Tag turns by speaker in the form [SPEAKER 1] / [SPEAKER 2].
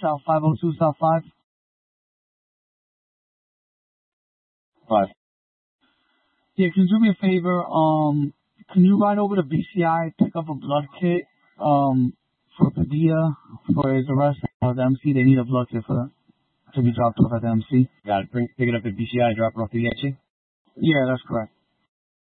[SPEAKER 1] South 502 South 5.
[SPEAKER 2] 5.
[SPEAKER 1] Yeah, can you do me a favor? Can you ride over to BCI, pick up a blood kit, for Padilla, for his arrest at the MC? They need a blood kit to be dropped off at the MC.
[SPEAKER 2] Got it. Pick it up at BCI, drop it off to the HA?
[SPEAKER 1] Yeah, that's correct.